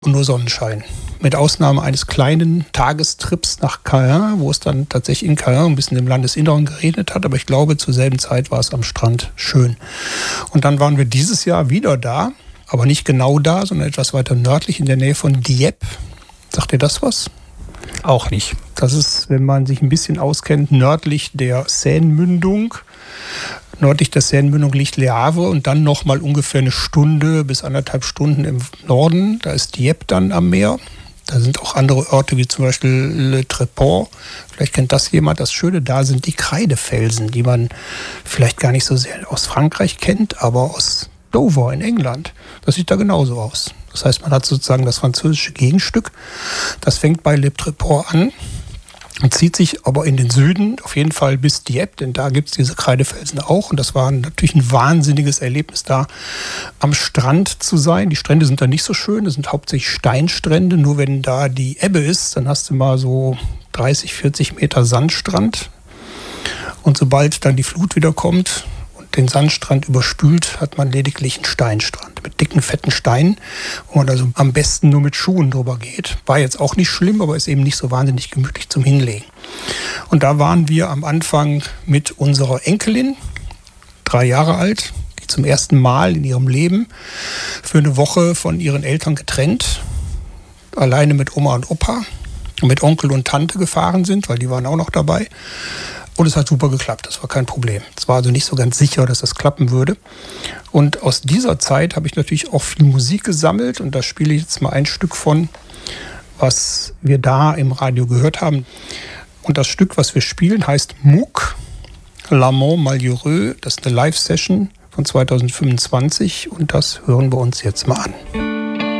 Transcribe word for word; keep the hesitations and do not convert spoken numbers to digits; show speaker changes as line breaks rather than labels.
und nur Sonnenschein. Mit Ausnahme eines kleinen Tagestrips nach Caen, wo es dann tatsächlich in Caen ein bisschen im Landesinneren geregnet hat. Aber ich glaube, zur selben Zeit war es am Strand schön. Und dann waren wir dieses Jahr wieder da, aber nicht genau da, sondern etwas weiter nördlich in der Nähe von Dieppe. Sagt ihr das was?
Auch nicht.
Das ist, wenn man sich ein bisschen auskennt, nördlich der Seine-Mündung. Nördlich der Seine-Mündung liegt Le Havre und dann noch mal ungefähr eine Stunde bis anderthalb Stunden im Norden. Da ist Dieppe dann am Meer. Da sind auch andere Orte, wie zum Beispiel Le Tréport. Vielleicht kennt das jemand. Das Schöne da sind die Kreidefelsen, die man vielleicht gar nicht so sehr aus Frankreich kennt, aber aus Dover in England. Das sieht da genauso aus. Das heißt, man hat sozusagen das französische Gegenstück. Das fängt bei Le Tréport an und zieht sich aber in den Süden auf jeden Fall bis Dieppe, denn da gibt es diese Kreidefelsen auch. Und das war natürlich ein wahnsinniges Erlebnis, da am Strand zu sein. Die Strände sind da nicht so schön, das sind hauptsächlich Steinstrände. Nur wenn da die Ebbe ist, dann hast du mal so dreißig, vierzig Meter Sandstrand. Und sobald dann die Flut wieder kommt und den Sandstrand überspült, hat man lediglich einen Steinstrand mit dicken, fetten Steinen, wo man also am besten nur mit Schuhen drüber geht. War jetzt auch nicht schlimm, aber ist eben nicht so wahnsinnig gemütlich zum Hinlegen. Und da waren wir am Anfang mit unserer Enkelin, drei Jahre alt, die zum ersten Mal in ihrem Leben für eine Woche von ihren Eltern getrennt, alleine mit Oma und Opa und mit Onkel und Tante gefahren sind, weil die waren auch noch dabei. Und es hat super geklappt, das war kein Problem. Es war also nicht so ganz sicher, dass das klappen würde. Und aus dieser Zeit habe ich natürlich auch viel Musik gesammelt. Und da spiele ich jetzt mal ein Stück von, was wir da im Radio gehört haben. Und das Stück, was wir spielen, heißt Mouk, L'Amant Malheureux. Das ist eine Live-Session von zweitausendfünfundzwanzig und das hören wir uns jetzt mal an.